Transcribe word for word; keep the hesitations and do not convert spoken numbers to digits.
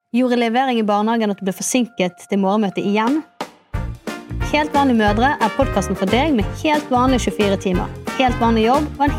Gjorde levering i barnehagen at du ble forsinket til morgenmøte igjen? Helt vanlige mødre er podcasten for deg med helt vanlige tjuefire timer, helt vanlig jobb og en